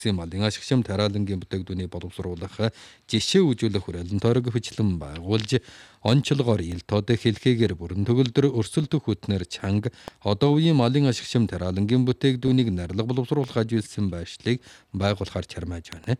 малын ашигшам тариалангийн бүтээгдэхүүний боловсруулах жишээ үзүүлэх хүрээлэн тойрог хүчлэн байгуулж онцлогоор ил тод хэлхээгээр бүрэн төгөлдөр өрсөлдөх хүтнэр чанга одоо үеийн малын ашигшам тариалангийн бүтээгдэхүүнийг нарилга боловсруулах ажигласан байршлыг байгуулахаар чармааж байна.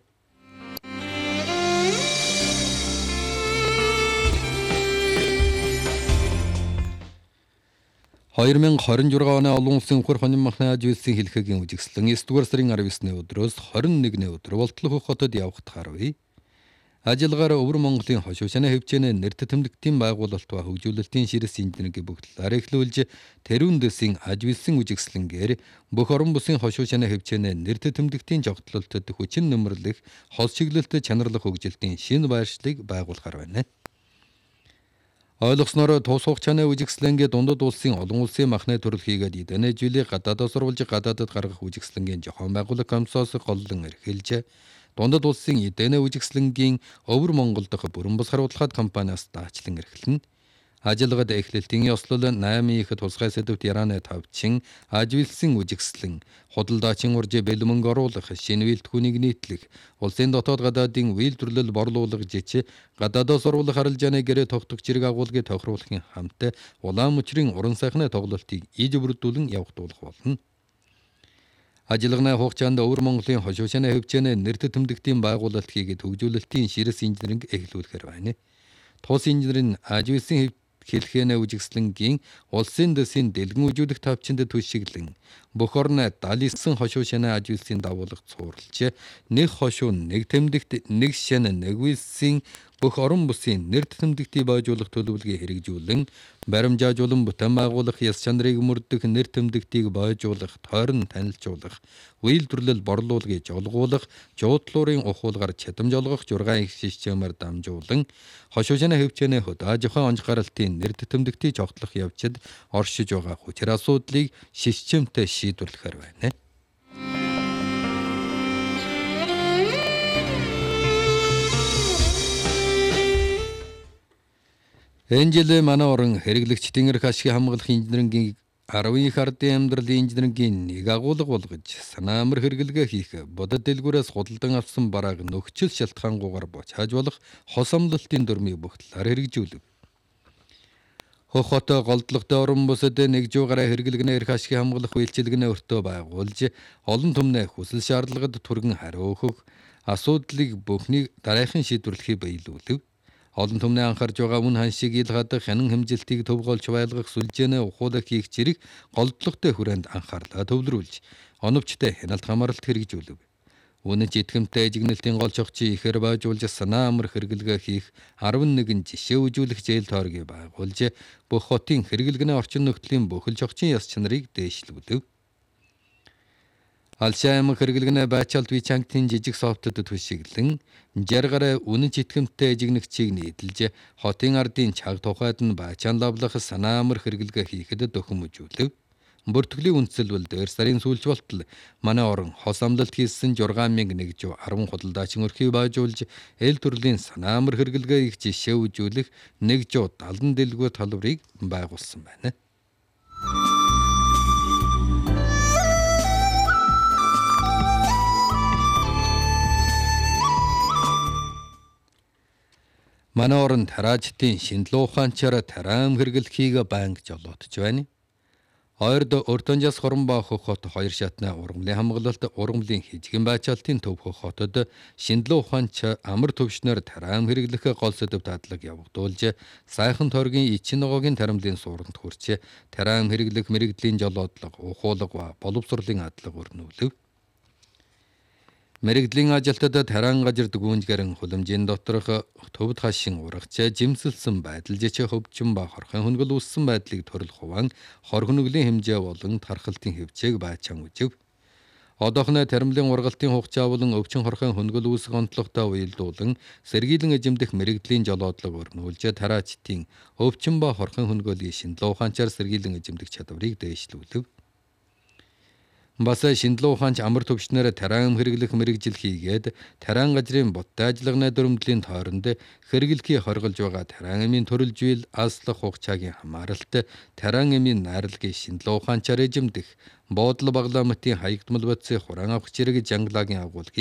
2026 оны олон улсын хөр хонин махны ажигласан хэлхээгийн үжигслэн 9-р сарын 19-ний өдрөөс 21-ний өдөр Болтлох хотод явахд гарвэ. Ажиллагаар Өвөр Монголын хошуу шанаа хөвчнээ нэрт тэмдэгтийн байгуулалт ба хөгжүүлэлтийн ширээс инженерийн бүгдлээр эхлүүлж тэрүүн дэсийн ажигласан үжигслэнгээр бүх орон бүсийн хошуу шанаа хөвчнээ нэрт тэмдэгтийн жогтлолтод хүчин нэмэрлэх хол чиглэлт чанарлах хөгжилтийн шинэ байршлыг байгуулахар байна. Ойлгосноор тус хугацааны үжигслэнгээ дундад улсын олон улсын махны төрөл хийгээд эдэнэ жилийн гадаадаас оруулж гадаадад гаргах үжигслэнгийн жохон байгууллага комиссоос голлон эрхэлж дундад улсын эдэнэ үжигслэнгийн Өвөр Монгол дахь бүрэн бус харуулхад компаниас даачлан эрхэлнэ. Ажиллагад эхлэлтийн ёслол 8 их тусгай сэдвт яраны тавчин ажигласан үжигслэн худалдаачийн уржээ бэлмэнг оруулах шинэ үйлдвэрийг нийтлэх улсын дотоод гадаадын үйлдвэрлэл борлуулах жич гадаадаас оруулах арилжааны гэрээ тогтох зэрэг агуулгыг тохируулахын хамт улаан мөчрийн уран сайхны тоглолтыг иж бүрдүүлэн явагдуулах болно. Ажиллагны хугацаанд Өвөр Монголын хошуу шанаа хөвчнээ нэрт тэмдэгтийн байгуулалт хийгээд хөгжүүлэлтийн ширээс инженеринг эхлүүлэхээр байна. Тус инженерийн ажигласан хэлхээний үжигслэнгийн улсын дэсийн дэлгэн үжүүлэх тавчинд түшиглэн бүх орны 79 хошуу шанаа ажигласан дагуулга цуурлж нэг хошуу нэг тэмдэгт нэг шанаа нэг үйлсийн бүх орон бүсийн нэрт тэмдэгтийг байжуулах төлөвлөгөө хэрэгжүүлэн баримжаажуулан бүтээн байгуулах яс чанарыг мөрдөх нэр тэмдэгтийг байжуулах тойрон танилцуулах үйлдвэрлэл борлуулгыг жолгуулах жуудлуурын ухуулгаар чадамж олгох жургаан их системээр дамжуулан хошуу шанаа хөвчнээ хөдөө жоохон онцгойлолтын нэр тэмдэгтийг жогтлох явцад оршиж байгаа хүчээр асуудлыг системтэй шийдвэрлэхээр байна. Энэ жил манай орон хэрэглэгчдийн эрх ашиг хамгаалах инженерингийн 10 их ардын амьдралын инженерингийн нэг агуулга болгож санаа амар хэрэглэгээ хийх бодит дэлгүүрээс худалдан авсан барааг нөхцөл шалтгаангүйгээр бочааж болох хос амлалтын дүрмийг бүгдлээр хэрэгжүүлв. Хот голдлогтой орон бүсэд нэг жуугаараа хэрэглэгнээ эрх ашиг хамгаалах үйлчилгээнээ өртөө байгуулж олон түмний хүсэл шаардлагад түргэн хариу өгөх асуудлыг бүхнийг дараахан шийдвэрлэхийг биелүүлв. Олон түмний анхаарж байгаа үн ханшиг ил хадах хянан хэмжилтийг төвгөөлж байлгах сүлжээнэ ухуулах хийх зэрэг голдлогтой хүрээнд анхаарлаа төвлөрүүлж оновчтой хяналт хамааралт хэрэгжүүлв. Үнэн ч итгэмтэй ажигналтын гол чогчийг ихээр байжуулж санаа амар хэрэглэгээ хийх 11 жишээ үзүүлэх зээл тойргийг байгуулж бүх хотын хэрэглэгний орчин нөхцөлийн бүхэл чогчийн яс чанарыг дээшлүүлв. Алшаам хэрэглэгнээ байчаалт вичангтын жижиг софтод түшиглэн жаргараа үнэн ч итгэмтэй ажигнагчийг нийтэлж хотын ардын чаг тухайд нь байчаан лавлах санаа амар хэрэглэгээ хийхэд дөхөмжүүлв. Бүртгэлийн үндэслэл дээр сарын сүүлч болтол манай орон хос амлалт хийсэн 6110 худалдаачин өрхийг байжуулж эл төрлийн санаа амар хэрэглэгээ их жишээ үзүүлэх 170 дэлгүүр талбарыг байгуулсан байна. Манай орон тараачдын шинэлэн ухаанчаар тараам хэрэглэхийг банк жолоодж байна. Хоёрд Өртөнжас Хоронбаа хот 2 шатны ургамлын хамгаалалт ургамлын хижигэн байчаалтын төв хотод шинэлэн ухаанч амар төвшнөр тараам хэрэглэх гол сэдв дадлаг явагдуулж сайхан тойргийн эчин ногоогийн тарамлын сууранд хүрч тараам хэрэглэх мэрэгдлийн жолоодлого ухуулга ба боловсролын адлага өрнүүлв. Мэрэгдлийн ажилтад тараан газар дүгүнжгэрэн хөлөмжийн доторх төвд хашин урагч жимсэлсэн байдал жичээ хөвчин ба хорхон хөнгөл үүссэн байдлыг төрөл хуваан хор хөнөглийн хэмжээ болон тархалтын хөвчээг байчаан үзв. Одоохны тарамлын ургалтын хугацаа болон өвчин хорхон хөнгөл үүсэх онцлогтой уялдуулан сэргийлэн эжимдэх мэрэгдлийн жолоодлого өрнүүлж тараачдын өвчин ба хорхон хөнгөлийн шинэлэн ухаанчаар сэргийлэн эжимдэх чадварыг дээшлүүлв. Бас шинжилгээ ухаанч амар төвчнөр тариан хэрэглэх мэрэгжил хийгээд тариан газрын будтай ажиллагааны дүрмдлийн тойронд хэрэглэхий хоригдж байгаа тариан эмийн төрөлжил аслах хугацаагийн хамааралтай тариан эмийн найрлагын шинжилгээ ухаанчаар эзэмдэх буудлын багламтын хаягдмал батцыг хураан авах зэрэг жангалагийн агуулгыг